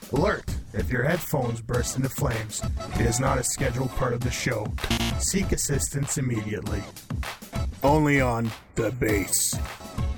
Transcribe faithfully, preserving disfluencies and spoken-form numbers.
Alert! If your headphones burst into flames, it is not a scheduled part of the show. Seek assistance immediately. Only on The Base.